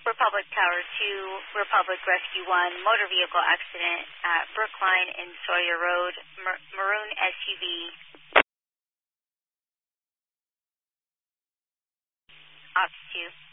Republic Tower 2, Republic Rescue 1, motor vehicle accident at Brookline and Sawyer Road, maroon SUV. Ops 2.